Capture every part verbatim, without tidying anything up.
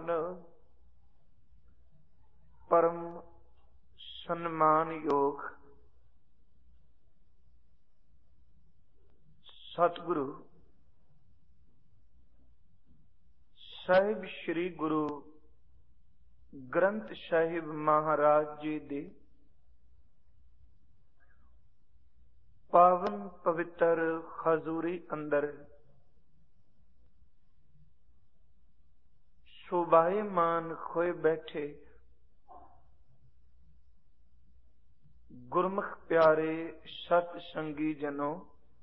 परम सम्मान योग सतगुरु साहिब श्री गुरु ग्रंथ साहिब महाराज जी दे पावन पवित्र हजूरी अंदर शोभायमान खोए बैठे गुरमुख प्यारे सत संगी जनों,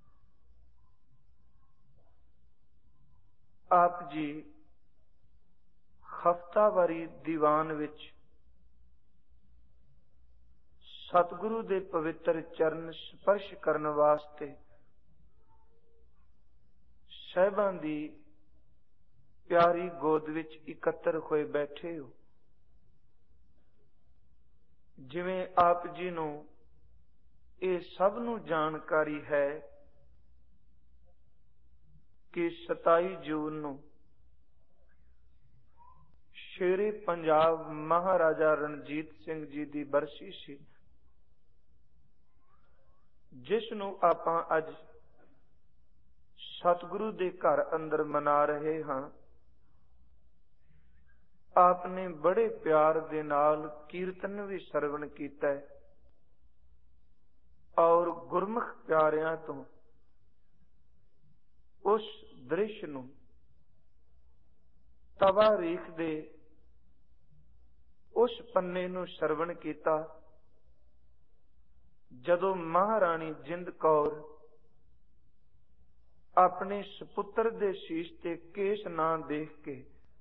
आप जी हफ्तावारी दीवान विच सतगुरु दे पवित्र चरण स्पर्श करने वास्ते साहिबां दी प्यारी गोद विच इकत्तर होए बैठे हो। जिवें आप जी नूं ये सब नूं जानकारी है कि सताई जून नूं शेरे पंजाब महाराजा रणजीत सिंह जी दी बरसी सी, जिस नूं आपां अज सतगुरु दे घर अंदर मना रहे हां। आपने बड़े प्यार दे नाल कीर्तन भी सरवण कीता है और गुरमुख प्यारियां तो उस दृश्य नूं तवारीख दे उस पन्ने नूं सरवण कीता जदों महारानी जिंद कौर अपने सपुत्र दे शीश ते केश ना देख के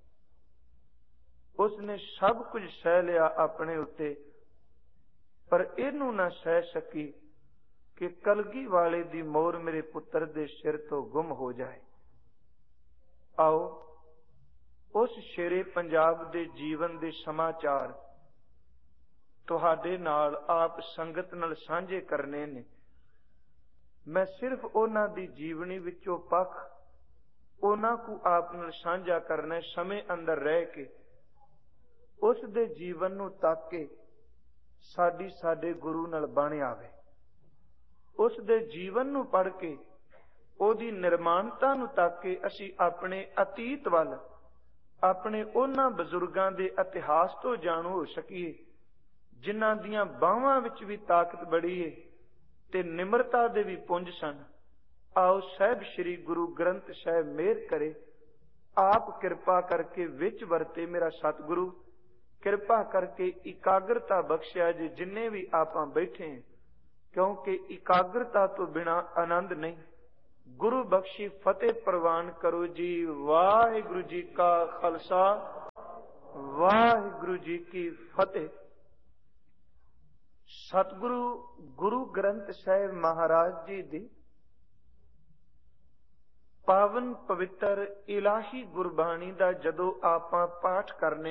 उसने सब कुछ सह लिया अपने उत्ते, पर इनू ना सह सकी कि कलगी वाले दी मोर मेरे पुत्र दे सिर तो गुम हो जाए। आओ उस शेरे पंजाब दे जीवन दे समाचार तुहाडे नाल आप संगत नाल सांझे करने ने। मैं सिर्फ उन्हां दी जीवनी विचों पख उन्हां को आप नाल सांझा करना, समय अंदर रह के उस दे जीवन नूं तक के साडी साडे गुरु नाल बण आवे। उस दे जीवन नूं पढ़ के ओदी निर्माणता नूं तक के असी अपने अतीत वल अपने उन्हां बजुर्गां दे इतिहास तो जाणू हो सकीए जिन्हां दियां बाहां विच भी ताकत बड़ी है ते निमरता दे भी पुंज सन। आओ साहिब श्री गुरु ग्रंथ साहिब मेहर करे, आप कृपा करके विच वरते मेरा सतगुरु, कृपा करके इकाग्रता बख्शिया जे जिन्ने भी आपां बैठे हैं, क्योंकि इकाग्रता तो बिना आनंद नहीं। गुरु बख्शी फतेह प्रवान करो जी। वाहिगुरु जी का खालसा, वाहिगुरु जी की फतेह। सतगुरु गुरु ग्रंथ साहिब महाराज जी दी पावन पवित्र इलाही गुरबाणी दा जदों आपां पाठ करने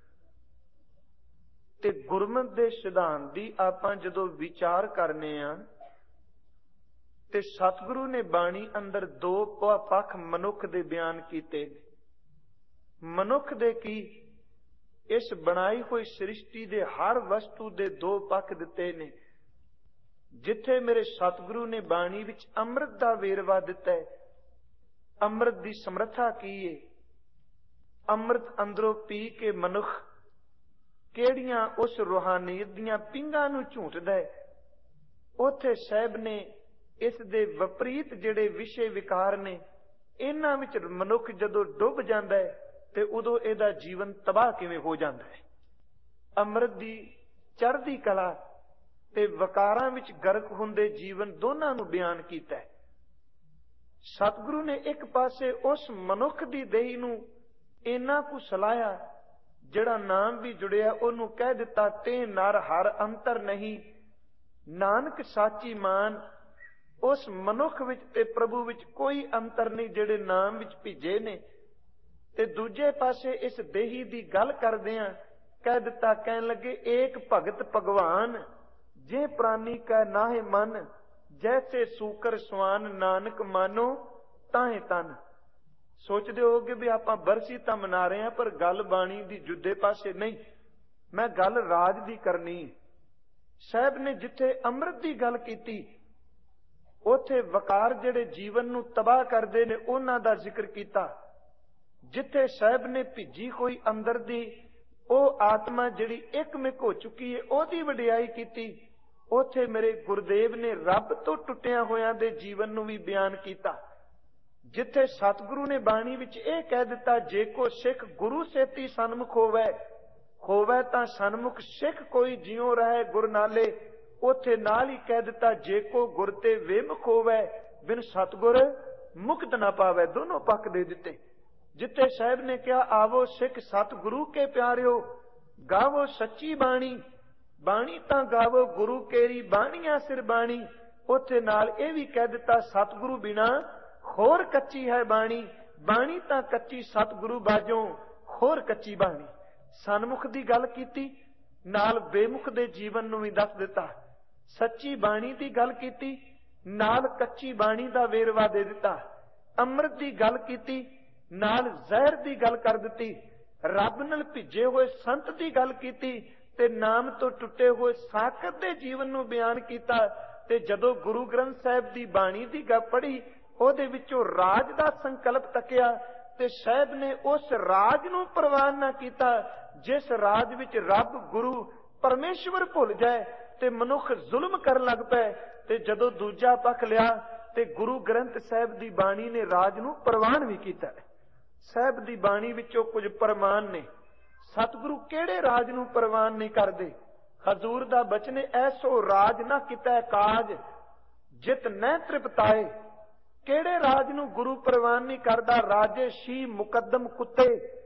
ते गुरमत दे सिद्धांत दी आपां जदों विचार करने आ ते सतगुरु ने बाणी अंदर दो पख मनुख दे बयान कीते। मनुख दे की इस बनाई हुई सृष्टि दे हर वस्तु दे दो पख दिते ने। जिथे मेरे सतगुरु ने बाणी विच अमृत दा वेरवा दिता है, अमृत दी समर्था की है, अमृत अंदरों पी के मनुख केड़ियां उस रूहानीयत दियां पिंगां नूं झूटदा है, उथे साहिब ने इस दे विपरीत जिहड़े विषय विकार ने इन्हां विच मनुख जदों डुब जांदा है ते उदों इहदा जीवन तबाह किवें हो जांदा है। अमृत दी चढ़दी कला ते वकारां विच गर्क हुंदे जीवन दोनां नूं बयान कीता है। सतगुरु ने एक पासे उस मनुख दी देही नूं इन्ना कु सलाया जिहड़ा नाम भी जुड़िया ओनू कह दिता ते नर हर अंतर नहीं, नानक साची मान। उस मनुख विच ते प्रभु विच कोई अंतर नहीं जिहड़े नाम विच भिजे ने। ते दूजे पासे इस देही दी गल करदियां कह दिता, कहन लगे एक भगत भगवान जे प्राणी का नाहे मन, जैसे सूकर स्वान नानक मानो ताहे तन। ਸੋਚਦੇ ਹੋਗੇ ਵੀ ਆਪਾਂ ਬਰਸੀ ਤਾਂ ਮਨਾ ਰਹੇ ਹਾਂ, ਪਰ ਗੱਲ ਬਾਣੀ ਦੀ ਜੁਦੇ ਪਾਸੇ ਨਹੀਂ, ਮੈਂ ਗੱਲ ਰਾਜ ਦੀ ਕਰਨੀ। ਸਾਹਿਬ ਨੇ ਜਿੱਥੇ ਅੰਮ੍ਰਿਤ ਦੀ ਗੱਲ ਕੀਤੀ, ਉੱਥੇ ਵਕਾਰ ਜਿਹੜੇ ਜੀਵਨ ਨੂੰ ਤਬਾਹ ਕਰਦੇ ਨੇ ਉਹਨਾਂ ਦਾ ਜ਼ਿਕਰ ਕੀਤਾ। ਜਿੱਥੇ ਸਾਹਿਬ ਨੇ ਭਿੱਜੀ ਹੋਈ ਅੰਦਰ ਦੀ ਉਹ ਆਤਮਾ ਜਿਹੜੀ ਇੱਕਮਿਕ ਹੋ ਚੁੱਕੀ ਹੈ, ਉਹਦੀ ਵਡਿਆਈ ਕੀਤੀ। ਉੱਥੇ ਮੇਰੇ ਗੁਰਦੇਵ ਨੇ ਰੱਬ ਤੋਂ ਟੁੱਟਿਆਂ ਹੋਇਆਂ ਦੇ ਜੀਵਨ ਨੂੰ ਵੀ ਬਿਆਨ ਕੀਤਾ। ਜਿੱਥੇ ਸਤਿਗੁਰੂ ਨੇ ਬਾਣੀ ਵਿੱਚ ਇਹ ਕਹਿ ਦਿੱਤਾ, ਜੇ ਕੋ ਸਿੱਖ ਗੁਰੂ ਸੇਤੀ ਸਨਮੁਖ ਹੋਵੇ, ਹੋਵੇ ਤਾਂ ਸਨਮੁਖ ਸਿੱਖ ਕੋਈ ਜਿਉ ਰਹੇ ਗੁਰ ਨਾਲੇ। ਉੱਥੇ ਨਾਲ ਹੀ ਕਹਿ ਦਿੱਤਾ, ਜੇ ਕੋ ਗੁਰ ਤੇ ਵੇਮੁਖ ਹੋਵੇ, ਬਿਨ ਸਤਿਗੁਰ ਮੁਕਤ ਨਾ ਪਾਵੇ। ਦੋਨੋਂ ਪੱਖ ਦੇ ਦਿੱਤੇ। ਜਿੱਥੇ ਸਾਹਿਬ ਨੇ ਕਿਹਾ, ਆਵੋ ਸਿੱਖ ਸਤਿਗੁਰੂ ਕੇ ਪਿਆਰਿਓ, ਗਾਵੋ ਸੱਚੀ ਬਾਣੀ, ਬਾਣੀ ਤਾਂ ਗਾਵੋ ਗੁਰੂ ਕੇਰੀ ਬਾਣੀਆਂ ਸਿਰ ਬਾਣੀ। ਉੱਥੇ ਨਾਲ ਇਹ ਵੀ ਕਹਿ ਦਿੱਤਾ, ਸਤਿਗੁਰੂ ਬਿਨਾ ਹੋਰ ਕੱਚੀ ਹੈ ਬਾਣੀ, ਬਾਣੀ ਤਾਂ ਕੱਚੀ ਸਤਿਗੁਰੂ ਬਾਝੋਂ ਹੋਰ ਕੱਚੀ ਬਾਣੀ। ਸਨਮੁਖ ਦੀ ਗੱਲ ਕੀਤੀ, ਨਾਲ ਬੇਮੁਖ ਦੇ ਜੀਵਨ ਨੂੰ ਵੀ ਦੱਸ ਦਿੱਤਾ। ਸੱਚੀ ਬਾਣੀ ਦੀ ਗੱਲ ਕੀਤੀ, ਨਾਲ ਕੱਚੀ ਬਾਣੀ ਦਾ ਵੇਰਵਾ ਦੇ ਦਿੱਤਾ। ਅੰਮ੍ਰਿਤ ਦੀ ਗੱਲ ਕੀਤੀ, ਨਾਲ ਜ਼ਹਿਰ ਦੀ ਗੱਲ ਕਰ ਦਿੱਤੀ। ਰੱਬ ਨਾਲ ਭਿੱਜੇ ਹੋਏ ਸੰਤ ਦੀ ਗੱਲ ਕੀਤੀ ਤੇ ਨਾਮ ਤੋਂ ਟੁੱਟੇ ਹੋਏ ਸਾਖਤ ਦੇ ਜੀਵਨ ਨੂੰ ਬਿਆਨ ਕੀਤਾ। ਤੇ ਜਦੋਂ ਗੁਰੂ ਗ੍ਰੰਥ ਸਾਹਿਬ ਦੀ ਬਾਣੀ ਦੀ ਗੱਲ ਪੜ੍ਹੀ, ਉਹਦੇ ਵਿੱਚੋਂ ਰਾਜ ਦਾ ਸੰਕਲਪ ਤੱਕਿਆ ਤੇ ਸਾਹਿਬ ਨੇ ਉਸ ਰਾਜ ਨੂੰ ਪ੍ਰਵਾਨ ਨਾ ਕੀਤਾ ਜਿਸ ਰਾਜ ਵਿੱਚ ਰੱਬ ਗੁਰੂ ਪਰਮੇਸ਼ਵਰ ਭੁੱਲ ਜਾਏ ਤੇ ਮਨੁੱਖ ਜ਼ੁਲਮ ਕਰਨ ਲੱਗ ਪਏ। ਤੇ ਜਦੋਂ ਦੂਜਾ ਪੱਖ ਲਿਆ ਤੇ ਗੁਰੂ ਗ੍ਰੰਥ ਸਾਹਿਬ ਦੀ ਬਾਣੀ ਨੇ ਰਾਜ ਨੂੰ ਪ੍ਰਵਾਨ ਵੀ ਕੀਤਾ। ਸਾਹਿਬ ਦੀ ਬਾਣੀ ਵਿੱਚੋਂ ਕੁਝ ਪ੍ਰਮਾਣ ਨੇ। ਸਤਿਗੁਰੂ ਕਿਹੜੇ ਰਾਜ ਨੂੰ ਪ੍ਰਵਾਨ ਨਹੀਂ ਕਰਦੇ? ਹਜ਼ੂਰ ਦਾ ਬਚਨ, ਐਸੋ ਰਾਜ ਨਾ ਕੀਤਾ ਕਾਜ ਜਿਤ ਨਹਿ ਤ੍ਰਿਪਤਾਏ। ਕਿਹੜੇ ਰਾਜ ਨੂੰ ਗੁਰੂ ਪ੍ਰਵਾਨ ਨਹੀਂ ਕਰਦਾ? ਰਾਜੇ ਸ਼ੀ ਮੁਕੱਦਮ ਕੁੱਤੇ,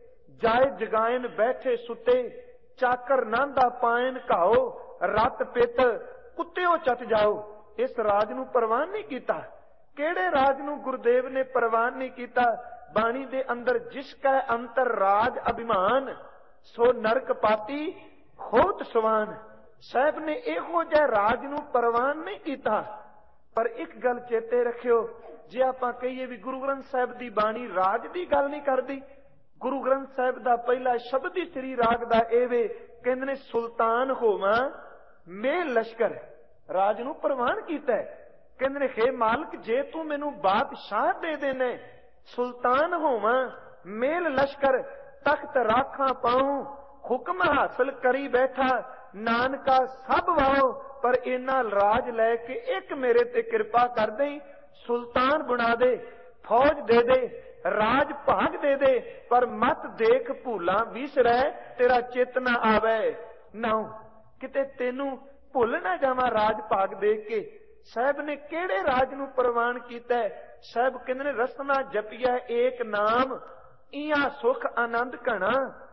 ਜਾਏ ਜਗਾਇਨ ਬੈਠੇ ਸੁੱਤੇ, ਚਾਕਰ ਨਾਂਦਾ ਪਾਇਨ ਘਾਓ, ਰਤ ਪਿੱਤ ਕੁੱਤਿਓ ਚਟ ਜਾਓ। ਇਸ ਰਾਜ ਨੂੰ ਪ੍ਰਵਾਨ ਨਹੀਂ ਕੀਤਾ। ਕਿਹੜੇ ਰਾਜ ਨੂੰ ਗੁਰਦੇਵ ਨੇ ਪ੍ਰਵਾਨ ਨਹੀਂ ਕੀਤਾ? ਬਾਣੀ ਦੇ ਅੰਦਰ, ਜਿਸ ਕੈ ਅੰਤਰ ਰਾਜ ਅਭਿਮਾਨ, ਸੋ ਨਰਕ ਪਾਤੀ ਹੋਤ ਸਵਾਨ। ਸਾਹਿਬ ਨੇ ਇਹੋ ਜਿਹਾ ਰਾਜ ਨੂੰ ਪ੍ਰਵਾਨ ਨਹੀਂ ਕੀਤਾ। ਪਰ ਇੱਕ ਗੱਲ ਚੇਤੇ ਰੱਖਿਓ, ਜੇ ਆਪਾਂ ਕਹੀਏ ਵੀ ਗੁਰੂ ਗ੍ਰੰਥ ਸਾਹਿਬ ਦੀ ਬਾਣੀ ਰਾਜ ਦੀ ਗੱਲ ਨਹੀਂ ਕਰਦੀ, ਗੁਰੂ ਗ੍ਰੰਥ ਸਾਹਿਬ ਦਾ ਪਹਿਲਾ ਸ਼ਬਦ ਹੀ ਸ੍ਰੀ ਰਾਗ ਦਾ ਇਹ ਵੇ, ਕਹਿੰਦੇ ਨੇ ਸੁਲਤਾਨ ਹੋਵਾਂ ਮੈਂ ਲਸ਼ਕਰ। ਰਾਜ ਨੂੰ ਪ੍ਰਵਾਨ ਕੀਤਾ। ਕਹਿੰਦੇ ਨੇ, ਹੇ ਮਾਲਕ, ਜੇ ਤੂੰ ਮੈਨੂੰ ਬਾਦਸ਼ਾਹ ਦੇ ਦੇਨੇ, ਸੁਲਤਾਨ ਹੋਵਾਂ ਮੇਲ ਲਸ਼ਕਰ, ਤਖਤ ਰਾਖਾਂ ਪਾਉ, ਹੁਕਮ ਹਾਸਲ ਕਰੀ ਬੈਠਾ, ਨਾਨਕਾ ਸਭ ਵਾਓ। ਪਰ ਇਹਨਾਂ ਰਾਜ ਲੈ ਕੇ ਇੱਕ ਮੇਰੇ ਤੇ ਕਿਰਪਾ ਕਰ ਦੇਈ, ਸੁਲਤਾਨ ਬਣਾ ਦੇ, ਫੌਜ ਦੇ ਦੇ, ਰਾਜ ਭਾਗ ਦੇ ਦੇ, ਪਰ ਮਤ ਦੇਖ ਭੂਲਾਂ ਵਿਸਰੈ, ਤੇਰਾ ਚਿੱਤ ਨਾ ਆਵੇ ਨਾ, ਕਿਤੇ ਤੈਨੂੰ ਭੁੱਲ ਨਾ ਜਾਵਾਂ ਰਾਜ ਭਾਗ ਦੇਖ ਕੇ। ਸਾਹਿਬ ਨੇ ਕਿਹੜੇ ਰਾਜ ਨੂੰ ਪ੍ਰਵਾਨ ਕੀਤਾ? ਸਾਹਿਬ ਕਹਿੰਦੇ ਨੇ, ਰਸਨਾ ਜਪੀਐ ਏਕ ਨਾਮ, ਇਹਾਂ ਸੁਖ ਆਨੰਦ ਘਣਾ,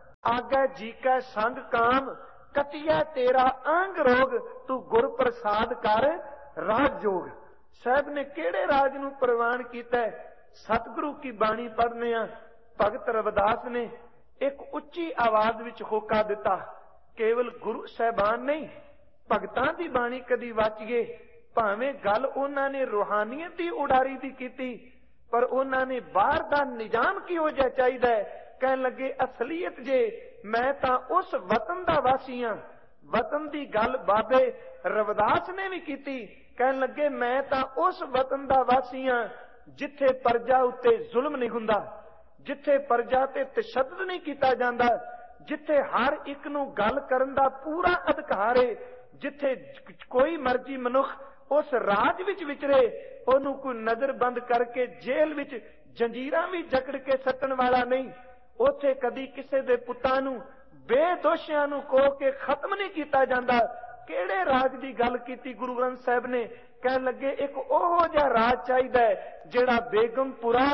ਆਗੈ ਜੀ ਕੈ ਸੰਗ ਕਾਮ, ਕਤੀਐ ਤੇਰਾ ਅੰਗ ਰੋਗ, ਤੂੰ ਗੁਰ ਪ੍ਰਸਾਦ ਕਰ ਰਾਜ ਜੋਗ। ਸਾਹਿਬ ਨੇ ਕਿਹੜੇ ਰਾਜ ਨੂੰ ਪ੍ਰਵਾਨ ਕੀਤਾ? ਸਤਿਗੁਰੂ ਕੀ ਬਾਣੀ ਪੜ੍ਹਨੇ ਆ, ਭਗਤ ਰਵਿਦਾਸ ਨੇ ਇੱਕ ਉੱਚੀ ਆਵਾਜ਼ ਵਿੱਚ ਹੋਕਾ ਦਿੱਤਾ, ਕੇਵਲ ਗੁਰੂ ਸਾਹਿਬਾਨ ਨਹੀਂ, ਭਗਤਾਂ ਦੀ ਬਾਣੀ ਕਦੀ ਵਾਚੀਏ। ਭਾਵੇਂ ਗੱਲ ਉਹਨਾਂ ਨੇ ਰੂਹਾਨੀਅਤ ਦੀ ਉਡਾਰੀ ਦੀ ਕੀਤੀ, ਪਰ ਉਹਨਾਂ ਨੇ ਬਾਹਰ ਦਾ ਨਿਜ਼ਾਮ ਕਿਹੋ ਜਿਹਾ ਚਾਹੀਦਾ ਹੈ। ਕਹਿਣ ਲੱਗੇ, ਅਸਲੀਅਤ ਜੇ ਮੈਂ ਤਾਂ ਉਸ ਵਤਨ ਦਾ ਵਾਸੀ ਹਾਂ। ਵਤਨ ਦੀ ਗੱਲ ਬਾਬੇ ਰਵਿਦਾਸ ਨੇ ਵੀ ਕੀਤੀ। ਕਹਿਣ ਲੱਗੇ, ਮੈਂ ਤਾਂ ਉਸ ਵਤਨ ਦਾ ਵਾਸੀ ਹਾਂ ਜਿੱਥੇ ਪਰਜਾ ਉੱਤੇ ਜ਼ੁਲਮ ਨਹੀਂ ਹੁੰਦਾ, ਜਿੱਥੇ ਪਰਜਾ ਤੇ ਤਸ਼ੱਦਦ ਨਹੀਂ ਕੀਤਾ ਜਾਂਦਾ, ਜਿੱਥੇ ਹਰ ਇੱਕ ਨੂੰ ਗੱਲ ਕਰਨ ਦਾ ਪੂਰਾ ਅਧਿਕਾਰ ਹੈ, ਜਿੱਥੇ ਕੋਈ ਮਰਜ਼ੀ ਮਨੁੱਖ ਉਸ ਰਾਜ ਵਿੱਚ ਵਿਚਰੇ, ਉਹਨੂੰ ਕੋਈ ਨਜ਼ਰਬੰਦ ਕਰਕੇ ਜੇਲ੍ਹ ਵਿੱਚ ਜੰਜੀਰਾਂ ਵੀ ਜਕੜ ਕੇ ਸੱਟਣ ਵਾਲਾ ਨਹੀਂ। ਉੱਥੇ ਕਦੀ ਕਿਸੇ ਦੇ ਪੁੱਤਾਂ ਨੂੰ, ਬੇਦੋਸ਼ੀਆਂ ਨੂੰ ਕੋਹ ਕੇ ਖਤਮ ਨਹੀਂ ਕੀਤਾ ਜਾਂਦਾ। ਕਿਹੜੇ ਰਾਜ ਦੀ ਗੱਲ ਕੀਤੀ ਗੁਰੂ ਗ੍ਰੰਥ ਸਾਹਿਬ ਨੇ? ਕਹਿਣ ਲੱਗੇ, ਇੱਕ ਉਹੋ ਜਿਹਾ ਰਾਜ ਚਾਹੀਦਾ ਹੈ ਜਿਹੜਾ ਬੇਗਮਪੁਰਾ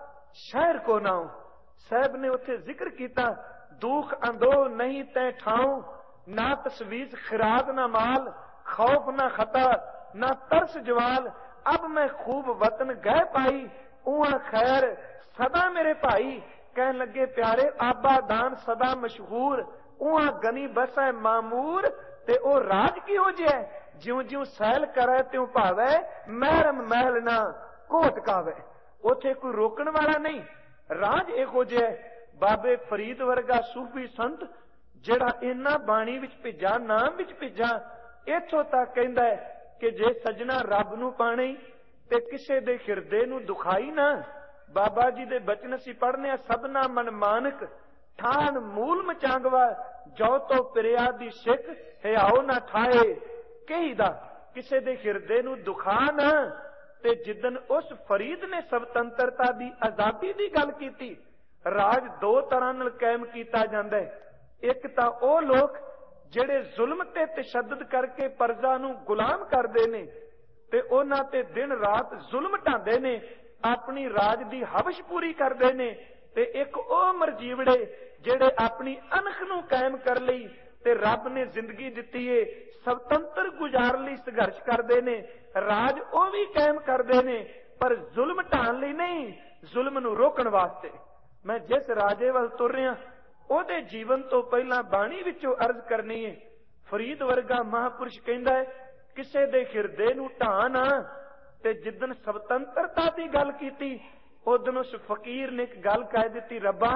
ਸ਼ਹਿਰ ਕੋ ਨਾਉ। ਸਾਹਿਬ ਨੇ ਉੱਥੇ ਜ਼ਿਕਰ ਕੀਤਾ, ਦੁੱਖ ਅੰਦੋ ਨਹੀਂ ਤੈ ਠਾਉ, ਨਾ ਤਸਵੀਜ਼ ਖਿਰਾਦ ਨਾ ਮਾਲ, ਖੌਫ ਨਾ ਖਤਾ ਨਾ ਤਰਸ ਜਵਾਲ, ਅਬ ਮੈਂ ਖੂਬ ਵਤਨ ਗਹਿ ਪਾਈ, ਉਹਾਂ ਖੈਰ ਸਦਾ ਮੇਰੇ ਭਾਈ। ਕਹਿਣ ਲੱਗੇ, ਪਿਆਰੇ ਆਬਾ ਦਾਨ ਸਦਾ ਮਸ਼ਹੂਰ, ਉਹਾਂ ਗਨੀ ਬਸੈ ਮਾਮੂਰ। ਤੇ ਉਹ ਰਾਜ ਕਿਹੋ ਜਿਹਾ? ਜਿਉਂ ਜਿਉਂ ਸੈਲ ਕਰੇ ਤਿਉਂ ਭਾਵੇ, ਮਹਿਰਮ ਮਹਿਲ ਨਾ ਕੋਟ ਕਾਵੇ। ਉੱਥੇ ਕੋਈ ਰੋਕਣ ਵਾਲਾ ਨਹੀਂ, ਰਾਜ ਇਹੋ ਜਿਹਾ ਬਾਬੇ ਫਰੀਦ ਵਰਗਾ ਸੂਫੀ ਸੰਤ ਜਿਹੜਾ ਇਹਨਾਂ ਬਾਣੀ ਵਿੱਚ ਭੇਜਾ, ਨਾਮ ਵਿੱਚ ਭੇਜਾ, ਇੱਥੋਂ ਤੱਕ ਕਹਿੰਦਾ ਹੈ ਕਿ ਜੇ ਸੱਜਣਾ ਰੱਬ ਨੂੰ ਪਾਣੀ ਤੇ ਕਿਸੇ ਦੇ ਹਿਰਦੇ ਨੂੰ ਦੁਖਾਈ ਨਾ। ਬਾਬਾ ਜੀ ਦੇ ਬਚਨ ਅਸੀਂ ਪੜ੍ਹਨੇ ਆ, ਸਭਨਾ ਮਨ ਮਾਨਕ ਠਾਣ ਮੂਲ ਮਚਾਂਗਵਾ, ਜੋ ਤੋਂ ਪਿਰਿਆ ਦੀ ਸਿੱਖ ਹਿਆਓ ਨਾ ਠਾਏ। ਕਹੀਦਾ ਕਿਸੇ ਦੇ ਹਿਰਦੇ ਨੂੰ ਦੁਖਾ ਨਾ। ਤੇ ਜਿੱਦਨ ਉਸ ਫਰੀਦ ਨੇ ਸੁਤੰਤਰਤਾ ਦੀ, ਆਜ਼ਾਦੀ ਦੀ ਗੱਲ ਕੀਤੀ, ਰਾਜ ਦੋ ਤਰ੍ਹਾਂ ਨਾਲ ਕਾਇਮ ਕੀਤਾ ਜਾਂਦਾ ਹੈ। ਇੱਕ ਤਾਂ ਉਹ ਲੋਕ ਜਿਹੜੇ ਜ਼ੁਲਮ ਤੇ ਤਸ਼ੱਦਦ ਕਰਕੇ ਪ੍ਰਜਾ ਨੂੰ ਗੁਲਾਮ ਕਰਦੇ ਨੇ ਤੇ ਉਹਨਾਂ ਤੇ ਦਿਨ ਰਾਤ ਜ਼ੁਲਮ ਢਾਉਂਦੇ ਨੇ, ਆਪਣੀ ਰਾਜ ਦੀ ਹਵਸ਼ ਪੂਰੀ ਕਰਦੇ ਨੇ। ਤੇ ਇੱਕ ਉਹ ਮਰਜੀਵੜੇ ਜਿਹੜੇ ਆਪਣੀ ਅਣਖ ਨੂੰ ਕਾਇਮ ਕਰ ਲਈ ਤੇ ਰੱਬ ਨੇ ਜ਼ਿੰਦਗੀ ਦਿੱਤੀ ਏ, ਸੁਤੰਤਰ ਗੁਜ਼ਾਰਨ ਲਈ ਸੰਘਰਸ਼ ਕਰਦੇ ਨੇ, ਰਾਜ ਉਹ ਵੀ ਕਾਇਮ ਕਰਦੇ ਨੇ ਪਰ ਜ਼ੁਲਮ ਢਾਣ ਲਈ ਨਹੀਂ, ਜ਼ੁਲਮ ਨੂੰ ਰੋਕਣ ਵਾਸਤੇ। ਮੈਂ ਜਿਸ ਰਾਜੇ ਵੱਲ ਤੁਰ ਰਿਹਾ ਉਹਦੇ ਜੀਵਨ ਤੋਂ ਪਹਿਲਾਂ ਬਾਣੀ ਵਿੱਚੋਂ ਅਰਜ਼ ਕਰਨੀ ਹੈ। ਫਰੀਦ ਵਰਗਾ ਮਹਾਂਪੁਰਸ਼ ਕਹਿੰਦਾ ਹੈ ਕਿਸੇ ਦੇ ਹਿਰਦੇ ਨੂੰ ਢਾਹ ਨਾ। ਤੇ ਜਿੱਦਣ ਸੁਤੰਤਰਤਾ ਦੀ ਗੱਲ ਕੀਤੀ ਉਦਨ ਉਸ ਫਕੀਰ ਨੇ ਇੱਕ ਗੱਲ ਕਹਿ ਦਿੱਤੀ, ਰੱਬਾ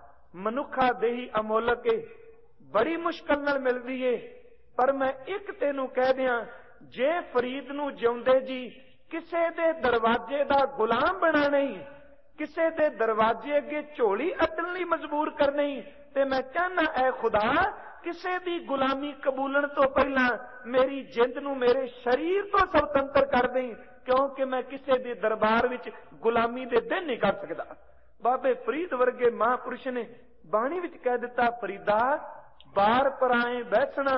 ਮਨੁੱਖਾ ਦੇਹੀ ਅਮੋਲਕ ਏ, ਬੜੀ ਮੁਸ਼ਕਲ ਨਾਲ ਮਿਲਦੀ ਏ, ਪਰ ਮੈਂ ਇੱਕ ਤੈਨੂੰ ਕਹਿ ਦਿਆਂ, ਜੇ ਫਰੀਦ ਨੂੰ ਜਿਉਂਦੇ ਜੀ ਕਿਸੇ ਦੇ ਦਰਵਾਜ਼ੇ ਦਾ ਗੁਲਾਮ ਬਣਾ ਨਹੀਂ, ਕਿਸੇ ਦੇ ਦਰਵਾਜ਼ੇ ਅੱਗੇ ਝੋਲੀ ਅੱਡਣ ਲਈ ਮਜਬੂਰ ਕਰ ਨਹੀਂ, ਤੇ ਮੈਂ ਚਾਹਨਾ ਐ ਖੁਦਾ ਕਿਸੇ ਦੀ ਗੁਲਾਮੀ ਕਬੂਲਣ ਤੋਂ ਪਹਿਲਾਂ ਮੇਰੀ ਜਿੰਦ ਨੂੰ ਮੇਰੇ ਸਰੀਰ ਤੋਂ ਸੁਤੰਤਰ ਕਰ ਦੇਈ, ਕਿਉਂਕਿ ਮੈਂ ਕਿਸੇ ਦੇ ਦਰਬਾਰ ਵਿੱਚ ਗੁਲਾਮੀ ਦੇ ਦਿਨ ਨਹੀਂ ਕਰ ਸਕਦਾ। ਬਾਬੇ ਫਰੀਦ ਵਰਗੇ ਮਹਾਂਪੁਰਸ਼ ਨੇ ਬਾਣੀ ਵਿੱਚ ਕਹਿ ਦਿੱਤਾ, ਫਰੀਦਾ ਬਾਰ ਪਰਾਏ ਬੈਸਣਾ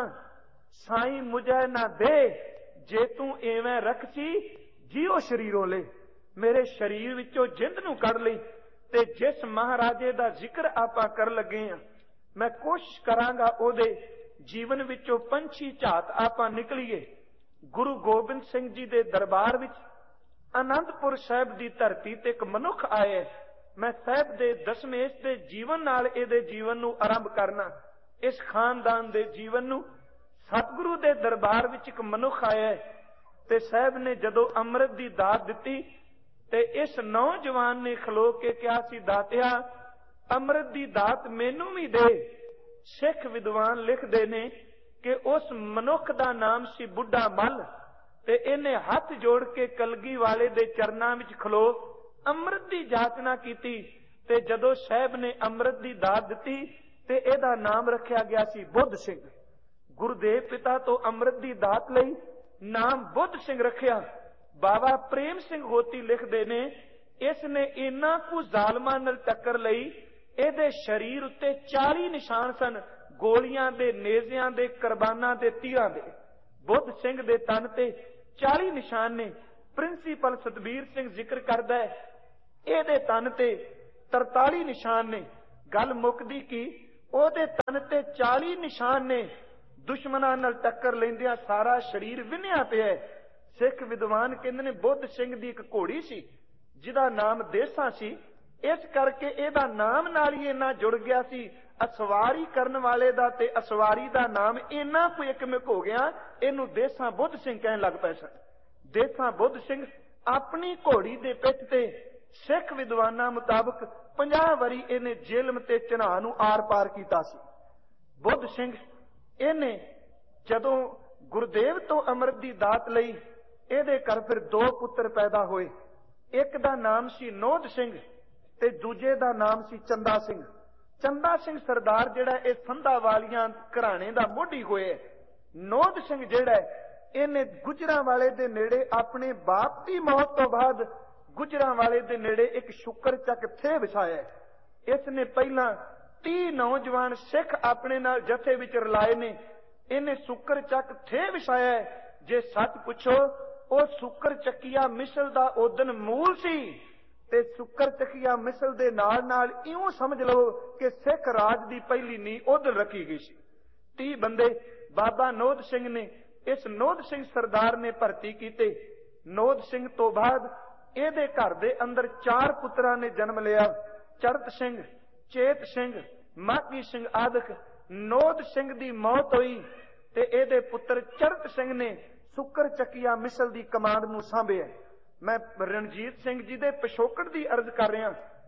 ਸਾਈਂ ਮੁਝੇ ਨਾ ਦੇ, ਜੇ ਤੂੰ ਐਵੇਂ ਰੱਖੀ ਜੀਓ ਸ਼ਰੀਰੋਂ ਲੈ, ਮੇਰੇ ਸਰੀਰ ਵਿੱਚੋਂ ਜਿੰਦ ਨੂੰ ਕੱਢ ਲਈ। ਤੇ ਜਿਸ ਮਹਾਰਾਜੇ ਦਾ ਜ਼ਿਕਰ ਆਪਾਂ ਕਰਨ ਲੱਗੇ ਹਾਂ, ਮੈਂ ਕੋਸ਼ਿਸ਼ ਕਰਾਂਗਾ ਉਹਦੇ ਜੀਵਨ ਵਿੱਚੋਂ ਪੰਛੀ ਝਾਤ ਆਪਾਂ ਨਿਕਲੀਏ। ਗੁਰੂ ਗੋਬਿੰਦ ਸਿੰਘ ਜੀ ਦੇ ਦਰਬਾਰ ਵਿੱਚ ਆਨੰਦਪੁਰ ਸਾਹਿਬ ਦੀ ਧਰਤੀ ਤੇ ਇੱਕ ਮਨੁੱਖ ਆਇਆ। ਮੈਂ ਸਾਹਿਬ ਦੇ ਦਸਮੇਸ਼ ਦੇ ਜੀਵਨ ਨਾਲ ਇਹਦੇ ਜੀਵਨ ਨੂੰ ਆਰੰਭ ਕਰਨਾ, ਇਸ ਖਾਨਦਾਨ ਦੇ ਜੀਵਨ ਨੂੰ। ਸਤਿਗੁਰੂ ਦੇ ਦਰਬਾਰ ਵਿੱਚ ਇੱਕ ਮਨੁੱਖ ਆਇਆ ਤੇ ਸਾਹਿਬ ਨੇ ਜਦੋਂ ਅੰਮ੍ਰਿਤ ਦੀ ਦਾਤ ਦਿੱਤੀ ਤੇ ਇਸ ਨੌਜਵਾਨ ਨੇ ਖਲੋ ਕੇ ਕਿਹਾ ਸੀ, ਦਾਤਿਆ ਅੰਮ੍ਰਿਤ ਦੀ ਦਾਤ ਮੈਨੂੰ ਵੀ ਦੇ। ਸਿੱਖ ਵਿਦਵਾਨ ਲਿਖਦੇ ਨੇ ਕਿ ਉਸ ਮਨੁੱਖ ਦਾ ਨਾਮ ਸੀ ਬੁੱਢਾ ਮੱਲ, ਤੇ ਇਹਨੇ ਹੱਥ ਜੋੜ ਕੇ ਕਲਗੀ ਵਾਲੇ ਦੇ ਚਰਨਾਂ ਵਿੱਚ ਖਲੋ ਅੰਮ੍ਰਿਤ ਦੀ ਜਾਚਨਾ ਕੀਤੀ। ਤੇ ਜਦੋਂ ਸਾਹਿਬ ਨੇ ਅੰਮ੍ਰਿਤ ਦੀ ਦਾਤ ਦਿੱਤੀ ਤੇ ਇਹਦਾ ਨਾਮ ਰੱਖਿਆ ਗਿਆ ਸੀ ਬੁੱਧ ਸਿੰਘ। ਗੁਰਦੇਵ ਪਿਤਾ ਤੋਂ ਅੰਮ੍ਰਿਤ ਦੀ ਦਾਤ ਲਈ ਨਾਮ ਬੁੱਧ ਸਿੰਘ ਰੱਖਿਆ। ਬਾਬਾ ਪ੍ਰੇਮ ਸਿੰਘ ਹੋਤੀ ਲਿਖਦੇ ਨੇ, ਇਸ ਨੇ ਇੰਨਾ ਕੁ ਜ਼ਾਲਮਾਂ ਨਾਲ ਟੱਕਰ ਲਈ, ਇਹਦੇ ਸਰੀਰ ਉੱਤੇ ਚਾਲੀ ਨਿਸ਼ਾਨ ਸਨ, ਗੋਲੀਆਂ ਦੇ, ਨੇਜ਼ਿਆਂ ਦੇ, ਕੁਰਬਾਨਾਂ ਦੇ, ਤੀਰਾਂ ਦੇ। ਬੁੱਧ ਸਿੰਘ ਦੇ ਤਨ ਤੇ ਚਾਲੀ ਨਿਸ਼ਾਨ ਨੇ। ਪ੍ਰਿੰਸੀਪਲ ਸਤਬੀਰ ਸਿੰਘ ਜ਼ਿਕਰ ਕਰਦਾ ਹੈ ਇਹਦੇ ਤਨ ਤੇ ਤਰਤਾਲੀ ਨਿਸ਼ਾਨ ਨੇ। ਗੱਲ ਮੁੱਕਦੀ ਕੀ, ਉਹਦੇ ਤਨ ਤੇ ਚਾਲੀ ਨਿਸ਼ਾਨ ਨੇ। ਦੁਸ਼ਮਣਾਂ ਨਾਲ ਟੱਕਰ ਲੈਂਦਿਆਂ ਸਾਰਾ ਸਰੀਰ ਵਿੰਨਿਆ ਪਿਆ। ਸਿੱਖ ਵਿਦਵਾਨ ਕਹਿੰਦੇ ਨੇ ਬੁੱਧ ਸਿੰਘ ਦੀ ਇੱਕ ਘੋੜੀ ਸੀ ਜਿਹਦਾ ਨਾਮ ਦੇਸਾ ਸੀ, ਇਸ ਕਰਕੇ ਇਹਦਾ ਨਾਮ ਨਾਲ ਹੀ ਇੰਨਾ ਜੁੜ ਗਿਆ ਸੀ। ਅਸਵਾਰੀ ਕਰਨ ਵਾਲੇ ਦਾ ਤੇ ਅਸਵਾਰੀ ਦਾ ਨਾਮ ਇੰਨਾ ਕੁ ਇੱਕਮਿਕ ਹੋ ਗਿਆ, ਇਹਨੂੰ ਦੇਸਾ ਬੁੱਧ ਸਿੰਘ ਕਹਿਣ ਲੱਗ ਪਏ ਸਨ। ਦੇਸਾ ਬੁੱਧ ਸਿੰਘ ਆਪਣੀ ਘੋੜੀ ਦੇ ਪਿੱਠ ਤੇ ਸਿੱਖ ਵਿਦਵਾਨਾਂ ਮੁਤਾਬਕ ਪੰਜਾਹ ਵਾਰੀ ਇਹਨੇ ਜ਼ੁਲਮ ਤੇ ਚਨਾਹ ਨੂੰ ਆਰ ਪਾਰ ਕੀਤਾ ਸੀ। ਬੁੱਧ ਸਿੰਘ ਇਹਨੇ ਜਦੋਂ ਗੁਰਦੇਵ ਤੋਂ ਅੰਮ੍ਰਿਤ ਦੀ ਦਾਤ ਲਈ, ਇਹਦੇ ਘਰ ਫਿਰ ਦੋ ਪੁੱਤਰ ਪੈਦਾ ਹੋਏ। ਇੱਕ ਦਾ ਨਾਮ ਸੀ ਨੋਧ ਸਿੰਘ ਤੇ ਦੂਜੇ ਦਾ ਨਾਮ ਸੀ ਚੰਦਾ ਸਿੰਘ। ਚੰਦਾ ਸਿੰਘ ਸਰਦਾਰ ਜਿਹੜਾ ਇਹ ਸੰਧਾ ਵਾਲੀਆਂ ਘਰਾਣੇ ਦਾ ਮੋਢੀ ਹੋਇਆ। ਨੋਧ ਸਿੰਘ ਜਿਹੜਾ ਇਹਨੇ ਗੁਜਰਾਂ ਵਾਲੇ ਦੇ ਨੇੜੇ ਆਪਣੇ ਬਾਪ ਦੀ ਮੌਤ ਤੋਂ ਬਾਅਦ ਗੁਜਰਾਂ ਵਾਲੇ ਦੇ ਨੇੜੇ ਇੱਕ ਸ਼ੁਕਰ ਚੱਕ ਥੇ ਵਿਛਾਇਆ। ਇਸ ਨੇ ਪਹਿਲਾਂ ਤੀਹ ਨੌਜਵਾਨ ਸਿੱਖ ਆਪਣੇ ਨਾਲ ਜਥੇ ਵਿੱਚ ਰਲਾਏ ਨੇ। ਇਹਨੇ ਸ਼ੁਕਰ ਚੱਕ ਥੇ ਵਿਛਾਇਆ। ਜੇ ਸੱਚ ਪੁੱਛੋ ਉਹ ਸ਼ੁਕਰ ਚੱਕੀਆ ਮਿਸਲ ਦਾ ਉਦਨ ਮੂਲ ਸੀ ਤੇ ਸ਼ੁਕਰ ਚੱਕੀਆ ਮਿਸਲ ਦੇ ਨਾਲ ਨਾਲ ਇਉਂ ਸਮਝ ਲਓ ਕਿ ਸਿੱਖ ਰਾਜ ਦੀ ਪਹਿਲੀ ਨੀਂਹ ਉਧਰ ਰੱਖੀ ਗਈ ਸੀ। ਤੀਹ ਬੰਦੇ ਬਾਬਾ ਨੋਧ ਸਿੰਘ ਨੇ, ਇਸ ਨੋਧ ਸਿੰਘ ਸਰਦਾਰ ਨੇ ਭਰਤੀ ਕੀਤੇ। ਨੋਧ ਸਿੰਘ ਤੋਂ ਬਾਅਦ ਇਹਦੇ ਘਰ ਦੇ ਅੰਦਰ ਚਾਰ ਪੁੱਤਰਾਂ ਨੇ ਜਨਮ ਲਿਆ, ਚੜਤ ਸਿੰਘ, ਚੇਤ ਸਿੰਘ, ਮਾਘੀ ਸਿੰਘ ਆਦਿਕ। ਨੋਧ ਸਿੰਘ ਦੀ ਮੌਤ ਹੋਈ ਤੇ ਇਹਦੇ ਪੁੱਤਰ ਚੜਤ ਸਿੰਘ ਨੇ ਸ਼ੁਕਰ ਚੱਕੀਆ ਮਿਸਲ ਦੀ ਕਮਾਂਡ ਨੂੰ ਸਾਂਭਿਆ। ਮੈਂ ਰਣਜੀਤ ਸਿੰਘ ਜੀ ਦੇ ਪਿਛੋਕੜ ਦੀ ਅਰਜ਼ ਕਰ ਰਿਹਾ।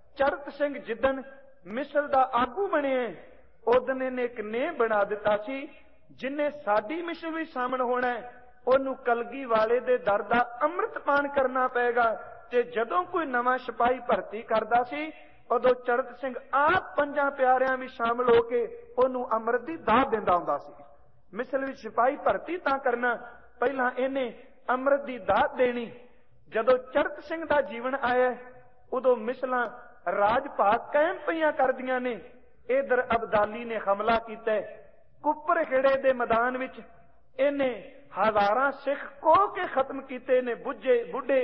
ਚੜਤ ਸਿੰਘ ਜਿੱਦਣ ਮਿਸਲ ਦਾ ਆਗੂ ਬਣਿਆ ਉਦਣ ਇਹਨੇ ਇੱਕ ਨੇ ਬਣਾ ਦਿੱਤਾ ਸੀ, ਜਿਨੇ ਸਾਡੀ ਮਿਸਲ ਵੀ ਸ਼ਾਮਲ ਹੋਣਾ ਉਹਨੂੰ ਕਲਗੀ ਵਾਲੇ ਦੇ ਦਰ ਦਾ ਅੰਮ੍ਰਿਤ ਪਾਨ ਕਰਨਾ ਪਏਗਾ। ਤੇ ਜਦੋਂ ਕੋਈ ਨਵਾਂ ਸਿਪਾਹੀ ਭਰਤੀ ਕਰਦਾ ਸੀ ਉਦੋਂ ਚੜਤ ਸਿੰਘ ਆਪ ਪੰਜਾਂ ਪਿਆਰਿਆਂ ਵੀ ਸ਼ਾਮਲ ਹੋ ਕੇ ਉਹਨੂੰ ਅੰਮ੍ਰਿਤ ਦੀ ਦਾਤ ਦਿੰਦਾ ਹੁੰਦਾ ਸੀ। ਮਿਸਲ ਵਿੱਚ ਸਿਪਾਹੀ ਭਰਤੀ ਤਾਂ ਕਰਨਾ, ਪਹਿਲਾਂ ਇਹਨੇ ਅੰਮ੍ਰਿਤ ਦੀ ਦਾਤ ਦੇਣੀ। ਜਦੋਂ ਚੜਤ ਸਿੰਘ ਦਾ ਜੀਵਨ ਆਇਆ ਉਦੋਂ ਮਿਸਲਾਂ ਰਾਜ ਭਾਗ ਕਾਇਮ ਪਈਆਂ ਕਰਦੀਆਂ ਨੇ। ਇਧਰ ਅਬਦਾਲੀ ਨੇ ਹਮਲਾ ਕੀਤਾ, ਕੁੱਪਰ ਖੇੜੇ ਦੇ ਮੈਦਾਨ ਵਿੱਚ ਇਹਨੇ ਹਜ਼ਾਰਾਂ ਸਿੱਖ ਕੋਹ ਕੇ ਖਤਮ ਕੀਤੇ ਨੇ। ਬੁੱਝੇ ਬੁੱਢੇ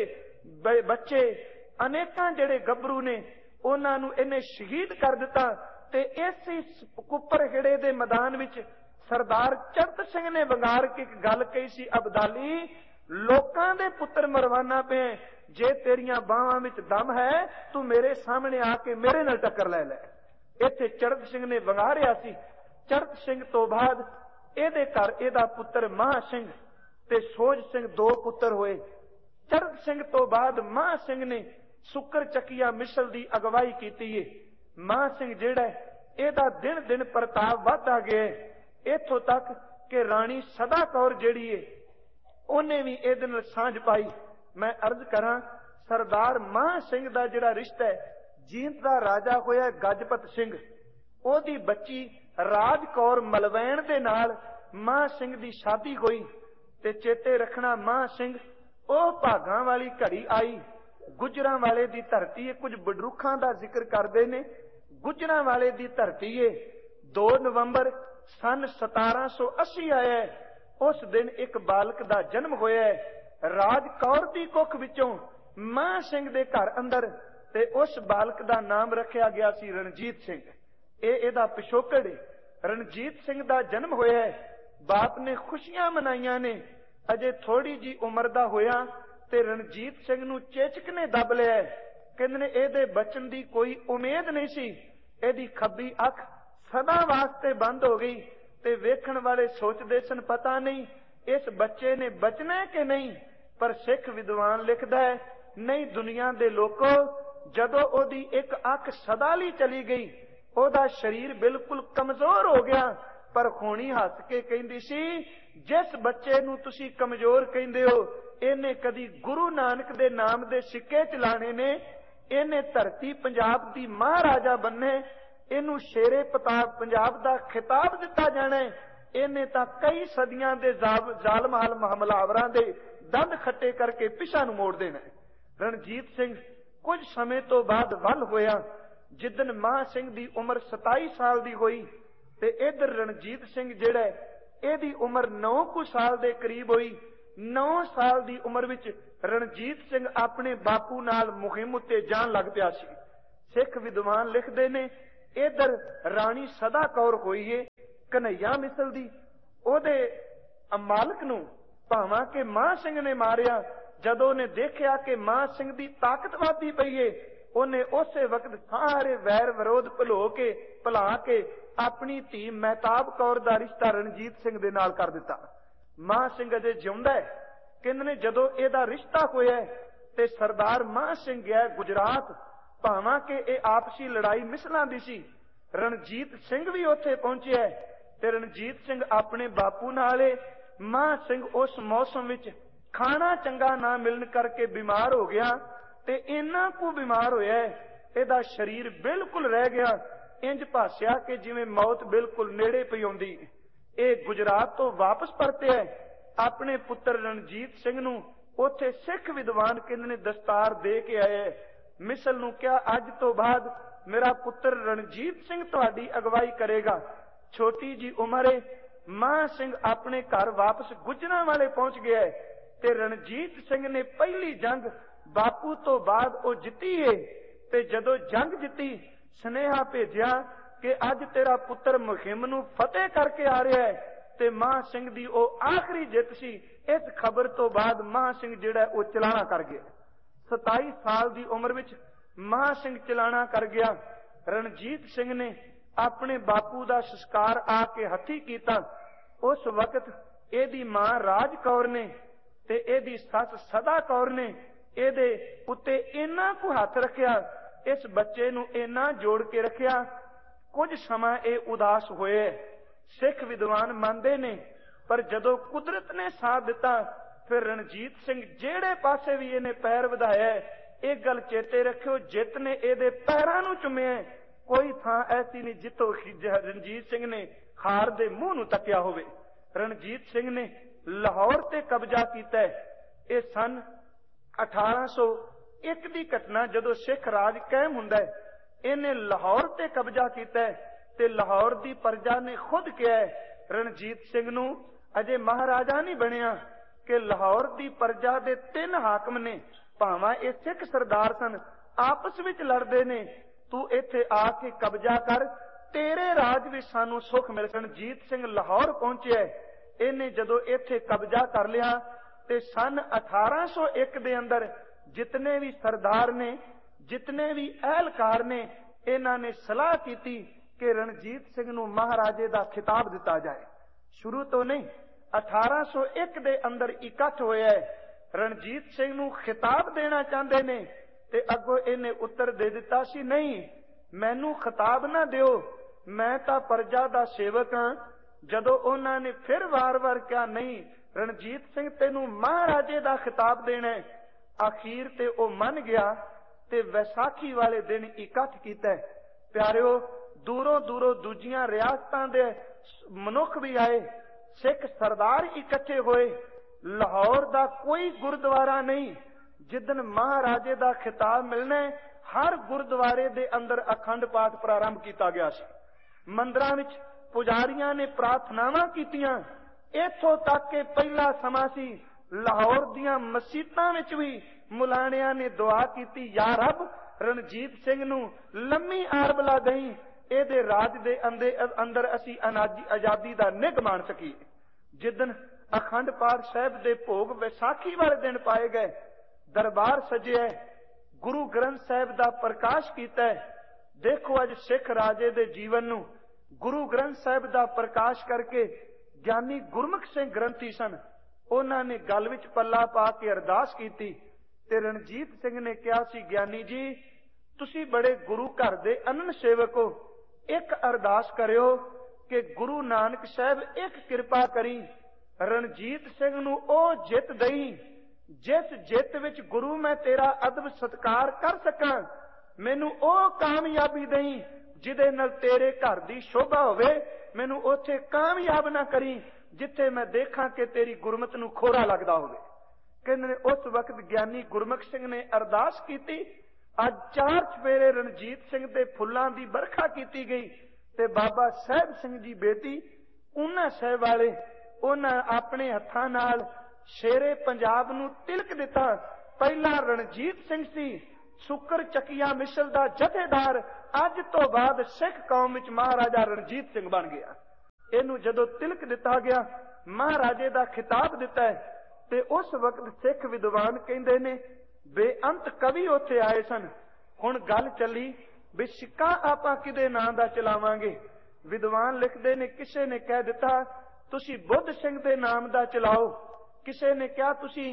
ਬੱਚੇ ਅਨੇਕਾਂ ਜਿਹੜੇ ਗੱਭਰੂ ਨੇ ਉਹਨਾਂ ਨੂੰ ਇਹਨੇ ਸ਼ਹੀਦ ਕਰ ਦਿੱਤਾ। ਤੇ ਇਸੇ ਕੁੱਪਰ ਖੇੜੇ ਦੇ ਮੈਦਾਨ ਵਿੱਚ ਸਰਦਾਰ ਚੜਤ ਸਿੰਘ ਨੇ ਵੰਗਾਰ ਕੇ ਇੱਕ ਗੱਲ ਕਹੀ ਸੀ, ਅਬਦਾਲੀ ਲੋਕਾਂ ਦੇ ਪੁੱਤਰ ਮਰਵਾਨਾ ਪਿਆ, ਜੇ ਤੇਰੀਆਂ ਬਾਹਾਂ ਵਿੱਚ ਦਮ ਹੈ ਤੂੰ ਮੇਰੇ ਸਾਹਮਣੇ ਆ ਕੇ ਮੇਰੇ ਨਾਲ ਟੱਕਰ ਲੈ ਲੈ। ਇੱਥੇ ਚੜਤ ਸਿੰਘ ਨੇ ਵੰਗਾਰਿਆ ਸੀ। ਚੜਤ ਸਿੰਘ ਤੋਂ ਬਾਅਦ ਇਹਦੇ ਘਰ ਇਹਦਾ ਪੁੱਤਰ ਮਹਾਂ ਸਿੰਘ ਤੇ ਸੋਜ ਸਿੰਘ ਦੋ ਪੁੱਤਰ ਹੋਏ। ਚੜਤ ਸਿੰਘ ਤੋਂ ਬਾਅਦ ਮਹਾਂ ਸਿੰਘ ਨੇ ਸੁੱਕਰ ਚੱਕੀਆ ਮਿਸਲ ਦੀ ਅਗਵਾਈ ਕੀਤੀ ਏ। ਮਹਾਂ ਸਿੰਘ ਜਿਹੜਾ ਇਹਦਾ ਦਿਨ ਦਿਨ ਪ੍ਰਤਾਪ ਵਧਦਾ ਗਿਆ, ਇੱਥੋਂ ਤੱਕ ਕਿ ਰਾਣੀ ਸਦਾ ਕੌਰ ਜਿਹੜੀ ਏ ਉਹਨੇ ਵੀ ਇਹਦੇ ਨਾਲ ਸਾਂਝ ਪਾਈ। ਮੈਂ ਅਰਜ਼ ਕਰਾਂ, ਸਰਦਾਰ ਮਹਾਂ ਸਿੰਘ ਦਾ ਜਿਹੜਾ ਰਿਸ਼ਤਾ ਹੈ ਜੀਂਦ ਦਾ ਰਾਜਾ ਹੋਇਆ ਗਜਪਤ ਸਿੰਘ, ਉਹਦੀ ਬੱਚੀ ਰਾਜ ਕੌਰ ਮਲਵੈਣ ਦੇ ਨਾਲ ਮਹਾਂ ਸਿੰਘ ਦੀ ਸ਼ਾਦੀ ਹੋਈ। ਤੇ ਚੇਤੇ ਰੱਖਣਾ, ਮਹਾਂ ਸਿੰਘ ਉਹ ਭਾਗਾਂ ਵਾਲੀ ਘੜੀ ਆਈ। ਗੁਜਰਾਂ ਵਾਲੇ ਦੀ ਧਰਤੀ ਏ, ਕੁਝ ਬਡਰੁੱਖਾਂ ਦਾ ਜ਼ਿਕਰ ਕਰਦੇ ਨੇ। ਗੁਜਰਾਂ ਵਾਲੇ ਦੀ ਧਰਤੀ ਏ। ਦੋ ਨਵੰਬਰ ਸਨ ਸਤਾਰਾਂ ਸੌ ਅੱਸੀ ਆਇਆ, ਉਸ ਦਿਨ ਇੱਕ ਬਾਲਕ ਦਾ ਜਨਮ ਹੋਇਆ ਰਾਜ ਕੌਰ ਦੀ ਕੁੱਖ ਵਿੱਚੋਂ ਮਹਾਂ ਸਿੰਘ ਦੇ ਘਰ ਅੰਦਰ। ਤੇ ਉਸ ਬਾਲਕ ਦਾ ਨਾਮ ਰੱਖਿਆ ਗਿਆ ਸੀ ਰਣਜੀਤ ਸਿੰਘ। ਇਹ ਇਹਦਾ ਪਿਛੋਕੜ ਏ। ਰਣਜੀਤ ਸਿੰਘ ਦਾ ਜਨਮ ਹੋਇਆ, ਬਾਪ ਨੇ ਖੁਸ਼ੀਆਂ ਮਨਾਈਆਂ ਨੇ। ਅਜੇ ਥੋੜੀ ਜੀ ਉਮਰ ਦਾ ਹੋਇਆ ਤੇ ਰਣਜੀਤ ਸਿੰਘ ਨੂੰ ਚੇਚਕ ਨੇ ਦੱਬ ਲਿਆ। ਕਹਿੰਦੇ ਨੇ ਇਹਦੇ ਬਚਨ ਦੀ ਕੋਈ ਉਮੀਦ ਨਹੀਂ ਸੀ। ਇਹਦੀ ਖੱਬੀ ਅੱਖ ਸਦਾ ਵਾਸਤੇ ਬੰਦ ਹੋ ਗਈ ਤੇ ਵੇਖਣ ਵਾਲੇ ਸੋਚਦੇ ਸਨ ਪਤਾ ਨਹੀਂ ਇਸ ਬੱਚੇ ਨੇ ਬਚਣਾ ਕਿ ਨਹੀਂ। ਪਰ ਸਿੱਖ ਵਿਦਵਾਨ ਲਿਖਦਾ ਹੈ, ਨਹੀਂ ਦੁਨੀਆ ਦੇ ਲੋਕੋ, ਜਦੋਂ ਉਹਦੀ ਇੱਕ ਅੱਖ ਸਦਾ ਲਈ ਚਲੀ ਗਈ ਉਹਦਾ ਸਰੀਰ ਬਿਲਕੁਲ ਕਮਜ਼ੋਰ ਹੋ ਗਿਆ। ਪਰ ਖੋਣੀ ਹੱਸ ਕੇ ਕਹਿੰਦੀ ਸੀ, ਜਿਸ ਬੱਚੇ ਨੂੰ ਤੁਸੀਂ ਕਮਜ਼ੋਰ ਕਹਿੰਦੇ ਹੋ ਇਹਨੇ ਕਦੀ ਗੁਰੂ ਨਾਨਕ ਦੇ ਨਾਮ ਦੇ ਸਿੱਕੇ ਚਲਾਣੇ ਨੇ, ਇਹਨੇ ਧਰਤੀ ਪੰਜਾਬ ਦੀ ਮਹਾਰਾਜਾ ਬੰਨੇ, ਇਹਨੂੰ ਸ਼ੇਰੇ ਪ੍ਰਤਾਪ ਪੰਜਾਬ ਦਾ ਖਿਤਾਬ ਦਿੱਤਾ ਜਾਣਾ। ਇਹਨੇ ਤਾਂ ਕਈ ਸਦੀਆਂ ਦੇ ਜ਼ਾਲਮ ਹਮਲਾਵਰਾਂ ਦੇ ਦੰਦ ਖੱਟੇ ਕਰਕੇ ਪਿਛਾਂ ਨੂੰ ਮੋੜ ਦੇਣਾ। ਰਣਜੀਤ ਸਿੰਘ ਕੁਝ ਸਮੇਂ ਤੋਂ ਬਾਅਦ ਵੱਲ ਹੋਇਆ। ਜਿੱਦਨ ਮਹਾਂ ਸਿੰਘ ਦੀ ਉਮਰ ਸਤਾਈ ਸਾਲ ਦੀ ਹੋਈ ਤੇ ਇਧਰ ਰਣਜੀਤ ਸਿੰਘ ਜਿਹੜਾ ਇਹਦੀ ਉਮਰ ਨੌ ਕੁ ਸਾਲ ਦੇ ਕਰੀਬ ਹੋਈ। ਨੌ ਸਾਲ ਦੀ ਉਮਰ ਵਿੱਚ ਰਣਜੀਤ ਸਿੰਘ ਆਪਣੇ ਬਾਪੂ ਨਾਲ ਮੁਹਿੰਮ ਉੱਤੇ ਜਾਣ ਲੱਗ ਪਿਆ ਸੀ। ਸਿੱਖ ਵਿਦਵਾਨ ਲਿਖਦੇ ਨੇ, ਇਧਰ ਰਾਣੀ ਸਦਾ ਕੌਰ ਹੋਈ ਏ ਕਨਈਆ ਮਿਸਲ ਦੀ। ਉਹਦੇ ਮਾਲਕ ਨੂੰ ਭਾਵਾਂ ਕਿ ਮਹਾਂ ਸਿੰਘ ਨੇ ਮਾਰਿਆ। ਜਦੋਂ ਉਹਨੇ ਦੇਖਿਆ ਕਿ ਮਹਾਂ ਸਿੰਘ ਦੀ ਤਾਕਤ ਵਧਦੀ ਪਈ ਏ, ਉਹਨੇ ਉਸੇ ਵਕਤ ਸਾਰੇ ਵੈਰ ਵਿਰੋਧ ਭੁਲੋ ਕੇ ਭੁਲਾ ਕੇ ਆਪਣੀ ਧੀ ਮਹਿਤਾਬ ਕੌਰ ਦਾ ਰਿਸ਼ਤਾ ਰਣਜੀਤ ਸਿੰਘ ਦੇ ਨਾਲ ਕਰ ਦਿੱਤਾ। ਮਹਾਂ ਸਿੰਘ ਅਜੇ ਜਿਉਂਦਾ ਹੈ। ਕਹਿੰਦੇ ਨੇ ਜਦੋਂ ਇਹਦਾ ਰਿਸ਼ਤਾ ਹੋਇਆ ਤੇ ਸਰਦਾਰ ਮਹਾਂ ਸਿੰਘ ਗਿਆ ਗੁਜਰਾਤ, ਭਾਵਾਂ ਕਿ ਇਹ ਆਪਸੀ ਲੜਾਈ ਮਿਸਲਾਂ ਦੀ ਸੀ। ਰਣਜੀਤ ਸਿੰਘ ਵੀ ਉੱਥੇ ਪਹੁੰਚਿਆ ਤੇ ਰਣਜੀਤ ਸਿੰਘ ਆਪਣੇ ਬਾਪੂ ਨਾਲ ਏ। ਮਹਾਂ ਸਿੰਘ ਉਸ ਮੌਸਮ ਵਿੱਚ ਖਾਣਾ ਚੰਗਾ ਨਾ ਮਿਲਣ ਕਰਕੇ ਬਿਮਾਰ ਹੋ ਗਿਆ ਤੇ ਇੰਨਾ ਕੁ ਬਿਮਾਰ ਹੋਇਆ ਇਹਦਾ ਸਰੀਰ ਬਿਲਕੁਲ ਰਹਿ ਗਿਆ। ਇੰਜ ਭਾਸਿਆ ਕਿ ਜਿਵੇਂ ਮੌਤ ਬਿਲਕੁਲ ਨੇੜੇ ਪਈ ਆਉਂਦੀ। ਇਹ ਗੁਜਰਾਤ ਤੋਂ ਵਾਪਸ ਪਰਤਿਆ ਆਪਣੇ ਪੁੱਤਰ ਰਣਜੀਤ ਸਿੰਘ ਨੂੰ ਉੱਥੇ ਸਿੱਖ ਵਿਦਵਾਨ ਕਹਿੰਦੇ ਨੇ ਦਸਤਾਰ ਦੇ ਕੇ ਆਇਆ। ਮਿਸਲ ਨੂੰ ਕਿਹਾ, ਅੱਜ ਤੋਂ ਬਾਅਦ ਮੇਰਾ ਪੁੱਤਰ ਰਣਜੀਤ ਸਿੰਘ ਤੁਹਾਡੀ ਅਗਵਾਈ ਕਰੇਗਾ। ਛੋਟੀ ਜੀ ਉਮਰ ਏ। ਮਹਾਂ ਸਿੰਘ ਆਪਣੇ ਘਰ ਵਾਪਸ ਗੁਜਰਾਂ ਵਾਲੇ ਪਹੁੰਚ ਗਿਆ ਤੇ ਰਣਜੀਤ ਸਿੰਘ ਨੇ ਪਹਿਲੀ ਜੰਗ ਬਾਪੂ ਤੋਂ ਬਾਅਦ ਉਹ ਜਿੱਤੀ ਏ। ਤੇ ਜਦੋਂ ਜੰਗ ਜਿੱਤੀ, ਸੁਨੇਹਾ ਭੇਜਿਆ ਕਿ ਅੱਜ ਤੇਰਾ ਪੁੱਤਰ ਮੁਹਿੰਮ ਨੂੰ ਫਤਿਹ ਕਰਕੇ ਆ ਰਿਹਾ ਹੈ ਤੇ ਮਹਾਂ ਸਿੰਘ ਦੀ ਉਹ ਆਖਰੀ ਜਿੱਤ ਸੀ। ਇਸ ਖਬਰ ਤੋਂ ਬਾਅਦ ਮਹਾਂ ਸਿੰਘ ਜਿਹੜਾ ਉਹ ਚਲਾਣਾ ਕਰ ਗਿਆ। ਸਤਾਈ ਸਾਲ ਦੀ ਉਮਰ ਵਿੱਚ ਮਹਾਂ ਸਿੰਘ ਚਲਾਣਾ ਕਰ ਗਿਆ। ਰਣਜੀਤ ਸਿੰਘ ਨੇ ਆਪਣੇ ਬਾਪੂ ਦਾ ਸੰਸਕਾਰ ਆ ਕੇ ਹੱਥੀਂ ਕੀਤਾ। ਉਸ ਵਕਤ ਇਹਦੀ ਮਾਂ ਰਾਜ ਕੌਰ ਨੇ ਤੇ ਇਹਦੀ ਸੱਸ ਸਦਾ ਕੌਰ ਨੇ ਇਹਦੇ ਉੱਤੇ ਇੰਨਾ ਕੁ ਹੱਥ ਰੱਖਿਆ इस बच्चे नूं इन्ना जोड़ के रखिया। कुछ समा ये उदास होए, सिख विद्वान मानते ने, पर जदों कुदरत ने साथ दिता फिर रणजीत सिंह जेड़े पासे भी इन्हें पैर वधाया, एक गल चेते रखियो, जित ने इहदे पैरां नूं चुमिया। कोई थां ऐसी नहीं जिथों रणजीत सिंह ने हार दे मूंह नूं तकिया होवे। रणजीत सिंह ने लाहौर ते कब्जा कीता। यह सन अठारह सौ एक की घटना, जदों सिख राज कायम हुंदा है। इन्हें लाहौर ते कब्जा कीता ते लाहौर दी प्रजा ने खुद कहा रणजीत सिंह नूं अजे महाराजा नहीं बनिया कि लाहौर दी प्रजा दे तीन हाकम ने, भावां ये सिख सरदार सन, आपस विच लड़दे ने, तू इत्थे आके कब्जा कर, तेरे राज विच सानू सुख मिल। रणजीत सिंह लाहौर पहुंचे। इन्हें जदों इत्थे कब्जा कर लिया ते सन अठारह सौ एक दे अंदर जितने भी सरदार ने, जितने भी अहलकार ने, इन्हां ने सलाह की कि रणजीत सिंह नूं महाराजे दा खिताब दिता जाए। शुरू तो नहीं, अठारह सौ एक दे अंदर इकट्ठ होया है, रणजीत सिंह नूं खिताब देना चाहते ने ते अगों इन्हें उत्तर दे दिता सी, नहीं मैनू खिताब ना दिओ, मैं तां प्रजा दा सेवक हां। जदों उन्हां ने फिर वार वार कहा नहीं रणजीत सिंह तेनू महाराजे दा खिताब देना है, आखिर ते ओ मन गया ते वैसाखी वाले दिन इकट्ठ कीता। प्यारिओ, दूरों दूरों दूजियां रियासतां दे मनुख भी आए, सिख सरदार इकट्ठे होए। लाहौर दा कोई गुरुद्वारा नहीं जिदन महाराजे दा खिताब मिलना है, हर गुरुद्वारे दे अंदर अखंड पाठ प्रारंभ किया गया सी। मंदिरां विच पुजारियां ने प्रार्थनावां कीतियां। इथों तक के पहला समा सी लाहौर दियां मसीतां विच भी मुलाणियां ने दुआ कीती, या रब रणजीत सिंह नूं लम्मी आरबला दई, इहदे राज दे अंदर असी आजादी दा निग मान सकीए। जिदन अखंड पाठ साहिब दे भोग वैसाखी वाले दिन पाए गए, दरबार सजिया, गुरु ग्रंथ साहिब दा प्रकाश कीता। देखो अज सिख राजे दे जीवन नूं गुरु ग्रंथ साहिब दा प्रकाश करके ज्ञानी गुरमुख सिंह ग्रंथी सन, उन्हां ने गल विच पल्ला पा के अरदास कीती ते रणजीत सिंह ने कहा सी, ज्ञानी जी तुसी बड़े गुरु घर दे अनन सेवक हो, एक अरदास करियो कि गुरु नानक साहिब एक कृपा करी, रणजीत सिंह नूं ओ जित दई जिस जित विच गुरु मैं तेरा अदब सत्कार कर सकां, मैनू ओ कामयाबी दई जिदे नाल तेरे घर दी शोभा होवे, मैनू उत्थे कामयाब ना करी जिथे मैं देखा कि तेरी गुरमत नूं खोरा लगदा होवे। कहंदे ने उस वक्त ज्ञानी गुरमुख सिंह ने अरदास कीती। अज चार चफेरे रणजीत सिंह दे फुल्लां दी बरखा कीती गई ते बाबा साहिब सिंह जी बेटी ऊना साहिब वाले उन्हां अपने हत्थां नाल शेरे पंजाब नूं तिलक दिता। पहला रणजीत सिंह सी सुकर चकिया मिसल दा जथेदार, अज तो बाद सिख कौम विच महाराजा रणजीत सिंह बन गया। इनू जदों तिलक दिता गया, महाराजे दा खिताब दिता है, ते उस वक्त सिख विद्वान कहंदे ने बेअंत कवि उत्थे आए सन। हुण गल चली भी सिक्का आपां किदे नां दा चलावांगे। विद्वान लिखदे ने किसे ने कह दिता तुसी बुद्ध सिंह दे नाम दा चलाओ, किसे ने कहा तुसी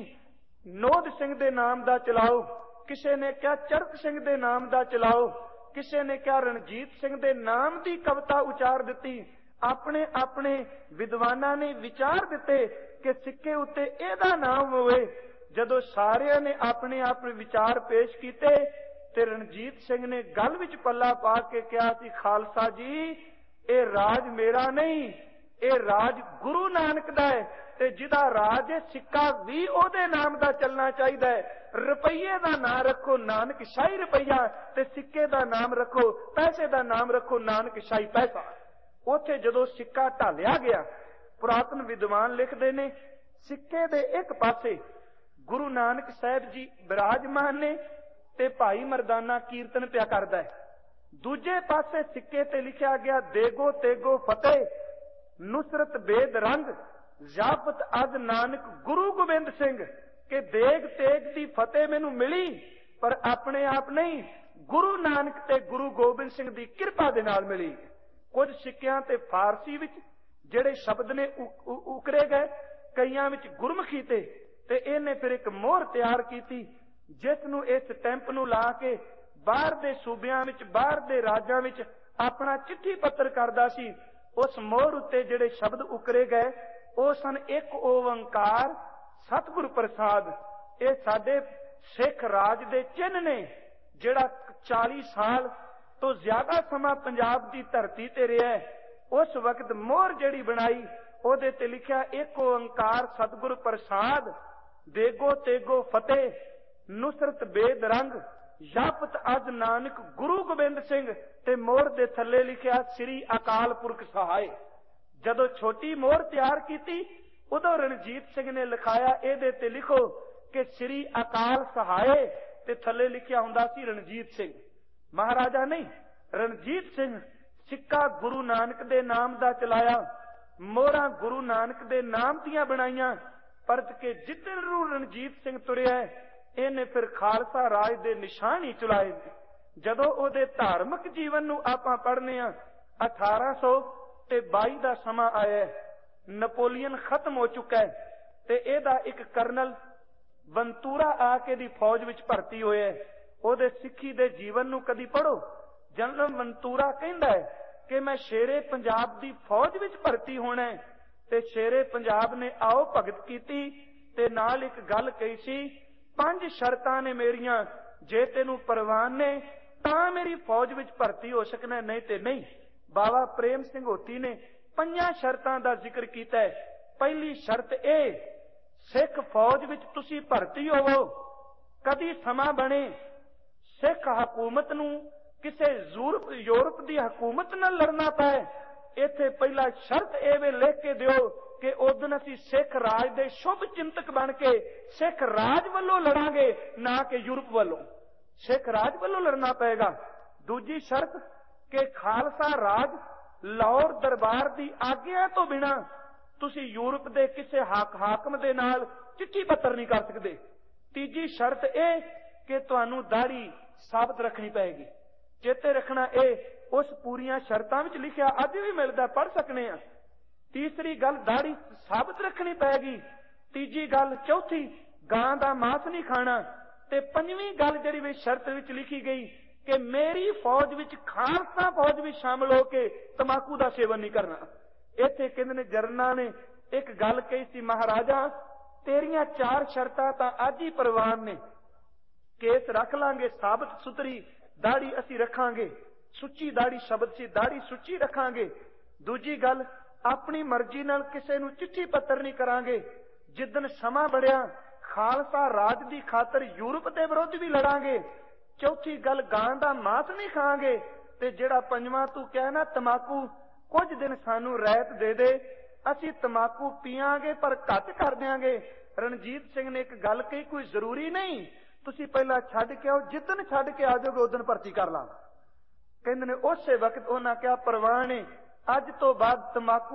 नोद सिंह दे नाम दा चलाओ, किसे ने कहा चरक सिंह दे नाम दा चलाओ, किसे ने कहा रणजीत सिंह दे नाम दी कविता उचार दिती। अपने अपने विद्वानां ने विचार दिते कि सिक्के उत्ते एदा नाम होवे। जदों सारियां ने अपने अपने विचार पेश कीते ते रणजीत सिंह ने गल विच पल्ला पा के कहा सी, खालसा जी ए राज मेरा नहीं, ए राज गुरु नानक दा है, ते जिदा राज है सिक्का भी ओदे नाम दा चलना चाहिदा है। रुपये दा नाम रखो नानक शाही रुपया, ते सिक्के दा नाम रखो, पैसे दा नाम रखो नानक शाही पैसा। उत्थे जदों सिक्का ढालिया गया, पुरातन विद्वान लिखदे ने सिक्के दे एक पासे गुरु नानक साहिब जी विराजमान ने ते भाई मरदाना कीर्तन पिया करदा है, दूजे पासे सिक्के ते लिखिया गया देगो तेगो फतेह नुसरत बेद रंग जापत अज नानक गुरु गोबिंद सिंह, के देग तेग दी फतेह मैनू मिली पर अपने आप नहीं, गुरु नानक ते गुरु गोबिंद सिंह दी किरपा दे नाल मिली। कुछ सिक्कियां ते फारसी विच जेड़े शब्द ने उकरे गए, कईयां विच गुरमुखी ते ते इहने फिर एक मोहर तैयार कीती जिस नूं इस स्टैंप नूं ला के बाहर दे सूबियां विच, बाहर दे राज्यां विच अपना चिट्ठी पत्र करदा सी। उस मोहर उत्ते जिहड़े शब्द उकरे गए ਉਹ ਸਨ ਇੱਕ ਓੰਕਾਰ ਸਤਿਗੁਰ ਪ੍ਰਸਾਦ। ਇਹ ਸਾਡੇ ਸਿੱਖ ਰਾਜ ਦੇ ਚਿੰਨ੍ਹ ਨੇ, ਜਿਹੜਾ ਚਾਲੀ ਸਾਲ ਤੋਂ ਜ਼ਿਆਦਾ ਸਮਾਂ ਪੰਜਾਬ ਦੀ ਧਰਤੀ ਤੇ ਰਿਹਾ। ਉਸ ਵਕਤ ਮੋਹਰ ਜਿਹੜੀ ਬਣਾਈ ਉਹਦੇ ਤੇ ਲਿਖਿਆ ਇੱਕ ਓੰਕਾਰ ਸਤਿਗੁਰ ਪ੍ਰਸਾਦ, ਦੇਗੋ ਤੇਗੋ ਫਤਿਹ, ਨੁਸਰਤ ਬੇਦ ਰੰਗ, ਜਪਤ ਅਜ ਨਾਨਕ ਗੁਰੂ ਗੋਬਿੰਦ ਸਿੰਘ। ਤੇ ਮੋਹਰ ਦੇ ਥੱਲੇ ਲਿਖਿਆ ਸ੍ਰੀ ਅਕਾਲ ਪੁਰਖ ਸਹਾਇ। ਜਦੋਂ ਛੋਟੀ ਮੋਹਰ ਤਿਆਰ ਕੀਤੀ ਉਦੋਂ ਰਣਜੀਤ ਸਿੰਘ ਨੇ ਲਿਖਾਇਆ ਇਹਦੇ ਤੇ ਲਿਖੋ ਕਿ ਸ੍ਰੀ ਅਕਾਲ ਸਹਾਇ, ਤੇ ਥੱਲੇ ਲਿਖਿਆ ਹੁੰਦਾ ਸੀ ਰਣਜੀਤ ਸਿੰਘ। ਮਹਾਰਾਜਾ ਨਹੀਂ, ਰਣਜੀਤ ਸਿੰਘ ਸਿੱਕਾ ਗੁਰੂ ਨਾਨਕ ਦੇ ਨਾਮ ਦਾ ਚਲਾਇਆ, ਮੋਹਰਾਂ ਗੁਰੂ ਨਾਨਕ ਦੇ ਨਾਮ ਦੀਆਂ ਬਣਾਈਆਂ। ਪਰਤ ਕੇ ਜਿੱਧਰ ਨੂੰ ਰਣਜੀਤ ਸਿੰਘ ਤੁਰਿਆ ਇਹਨੇ ਫਿਰ ਖਾਲਸਾ ਰਾਜ ਦੇ ਨਿਸ਼ਾਨ ਹੀ ਚੁਲਾਏ। ਜਦੋਂ ਉਹਦੇ ਧਾਰਮਿਕ ਜੀਵਨ ਨੂੰ ਆਪਾਂ ਪੜ੍ਹਨੇ ਆ, ਅਠਾਰਾਂ ਸੌ ਤੇ ਬਾਈ ਦਾ ਸਮਾਂ ਆਇਆ, ਨਪੋਲੀਅਨ ਖਤਮ ਹੋ ਚੁੱਕਾ ਹੈ ਤੇ ਇਹਦਾ ਇੱਕ ਕਰਨਲ ਵੰਤੂਰਾ ਆ ਕੇ ਦੀ ਫੌਜ ਵਿੱਚ ਭਰਤੀ ਹੋਇਆ। ਉਹਦੇ ਸਿੱਖੀ ਦੇ ਜੀਵਨ ਨੂੰ ਕਦੀ ਪੜ੍ਹੋ। ਜਨਰਲ ਵੰਤੂਰਾ ਕਹਿੰਦਾ ਹੈ ਕਿ ਮੈਂ ਸ਼ੇਰੇ ਪੰਜਾਬ ਦੀ ਫੌਜ ਵਿੱਚ ਭਰਤੀ ਹੋਣਾ ਹੈ, ਤੇ ਸ਼ੇਰੇ ਪੰਜਾਬ ਨੇ ਆਓ ਭਗਤ ਕੀਤੀ ਤੇ ਨਾਲ ਇੱਕ ਗੱਲ ਕਹੀ ਸੀ, ਪੰਜ ਸ਼ਰਤਾਂ ਨੇ ਮੇਰੀਆਂ, ਜੇ ਤੈਨੂੰ ਪ੍ਰਵਾਨ ਨੇ ਤਾਂ ਮੇਰੀ ਫੌਜ ਵਿੱਚ ਭਰਤੀ ਹੋ ਸਕਣਾ, ਨਹੀਂ ਤੇ ਨਹੀਂ। ਬਾਬਾ ਪ੍ਰੇਮ ਸਿੰਘ ਹੋਤੀ ਨੇ ਪੰਜਾਂ ਸ਼ਰਤਾਂ ਦਾ ਜ਼ਿਕਰ ਕੀਤਾ ਹੈ। ਪਹਿਲੀ ਸ਼ਰਤ ਇਹ, ਸਿੱਖ ਫੌਜ ਵਿੱਚ ਤੁਸੀਂ ਭਰਤੀ ਹੋਵੋ, ਕਦੀ ਸਮਾਂ ਬਣੇ ਸਿੱਖ ਹਕੂਮਤ ਨੂੰ ਕਿਸੇ ਯੂਰਪ ਦੀ ਹਕੂਮਤ ਨਾਲ ਲੜਨਾ ਪਏ। ਇੱਥੇ ਪਹਿਲਾ ਸ਼ਰਤ ਇਹ ਵੇ ਲਿਖ ਕੇ ਦਿਓ ਕਿ ਉਦਨ ਅਸੀਂ ਸਿੱਖ ਰਾਜ ਦੇ ਸ਼ੁਭ ਚਿੰਤਕ ਬਣ ਕੇ ਸਿੱਖ ਰਾਜ ਵੱਲੋਂ ਲੜਾਂਗੇ, ਨਾ ਕਿ ਯੂਰਪ ਵੱਲੋਂ। ਸਿੱਖ ਰਾਜ ਵੱਲੋਂ ਲੜਨਾ ਪਏਗਾ। ਦੂਜੀ ਸ਼ਰਤ ਕਿ ਖਾਲਸਾ ਰਾਜ ਲਾਹੌਰ ਦਰਬਾਰ ਦੀ ਆਗਿਆ ਤੋਂ ਬਿਨਾਂ ਤੁਸੀਂ ਯੂਰਪ ਦੇ ਕਿਸੇ ਹਾਕ ਹਾਕਮ ਦੇ ਨਾਲ ਚਿੱਠੀ ਪੱਤਰ ਨਹੀਂ ਕਰ ਸਕਦੇ। ਤੀਜੀ ਸ਼ਰਤ ਇਹ ਕਿ ਤੁਹਾਨੂੰ ਦਾੜੀ ਸਾਬਤ ਰੱਖਣੀ ਪਏਗੀ। ਚੇਤੇ ਰੱਖਣਾ ਇਹ ਉਸ ਪੂਰੀਆਂ ਸ਼ਰਤਾਂ ਵਿੱਚ ਲਿਖਿਆ, ਅੱਜ ਵੀ ਮਿਲਦਾ, ਪੜ੍ਹ ਸਕਨੇ ਆ। ਤੀਸਰੀ ਗੱਲ ਦਾੜੀ ਸਾਬਤ ਰੱਖਣੀ ਪਏਗੀ। ਤੀਜੀ ਗੱਲ, ਚੌਥੀ ਗਾਂ ਦਾ ਮਾंस ਨਹੀਂ ਖਾਣਾ। ਤੇ ਪੰਜਵੀਂ ਗੱਲ ਜਿਹੜੀ ਵੀ ਸ਼ਰਤ ਵਿੱਚ ਲਿਖੀ ਗਈ ਕਿ ਮੇਰੀ ਫੌਜ ਵਿੱਚ ਖਾਲਸਾ ਫੌਜ ਵੀ ਸ਼ਾਮਲ ਹੋ ਕੇ ਤਮਾਕੂ ਦਾ ਸੇਵਨ ਨਹੀਂ ਕਰਨਾ। ਇੱਥੇ ਕਹਿੰਦੇ ਨੇ ਜਰਨਾ ਨੇ ਇੱਕ ਗੱਲ ਕਹੀ ਸੀ, ਮਹਾਰਾਜਾ ਤੇਰੀਆਂ ਚਾਰ ਸ਼ਰਤਾਂ ਤਾਂ ਅੱਜ ਹੀ ਪ੍ਰਵਾਨ ਨੇ, ਕੇਸ ਰੱਖ ਲਾਂਗੇ ਸਾਬਤ ਸੁਥਰੀ, ਦਾੜੀ ਅਸੀਂ ਰੱਖਾਂਗੇ, ਸੁੱਚੀ ਦਾੜੀ ਸ਼ਬਦ ਸੀ, ਦਾੜੀ ਸੁੱਚੀ ਰੱਖਾਂਗੇ। ਦੂਜੀ ਗੱਲ, ਆਪਣੀ ਮਰਜ਼ੀ ਨਾਲ ਕਿਸੇ ਨੂੰ ਚਿੱਠੀ ਪੱਤਰ ਨਹੀਂ ਕਰਾਂਗੇ। ਜਿੱਦਣ ਸਮਾਂ ਬੜਿਆ ਖਾਲਸਾ ਰਾਜ ਦੀ ਖਾਤਰ ਯੂਰਪ ਦੇ ਵਿਰੁੱਧ ਵੀ ਲੜਾਂਗੇ। ਚੌਥੀ ਗੱਲ, ਗਾਂ ਦਾ ਮਾंस ਨਹੀਂ ਖਾਂਗੇ। ਤੇ ਜਿਹੜਾ ਪੰਜਵਾਂ ਤੂੰ ਕਹਿਣਾ ਤਮਾਕੂ, ਕੁਝ ਦਿਨ ਸਾਨੂੰ ਰਹਿਤ ਦੇ ਦੇ, ਅਸੀਂ ਤਮਾਕੂ ਪੀਆਂਗੇ ਪਰ ਘੱਟ ਕਰ ਦਿਆਂਗੇ। ਰਣਜੀਤ ਸਿੰਘ ਨੇ ਇੱਕ ਗੱਲ ਕਹੀ, ਕੋਈ ਜ਼ਰੂਰੀ ਨਹੀਂ ਤੁਸੀਂ ਪਹਿਲਾਂ ਛੱਡ ਕੇ ਆਓ, ਜਿੱਦਣ ਛੱਡ ਕੇ ਆ ਜਾਓਗੇ ਉਦਣ ਭਰਤੀ ਕਰ ਲਾਂ। ਕਹਿੰਦੇ ਨੇ ਉਸੇ ਵਕਤ ਉਹਨਾਂ ਕਿਹਾ ਪ੍ਰਵਾਨ ਹੈ, ਅੱਜ ਤੋਂ ਬਾਅਦ ਤਮਾਕੂ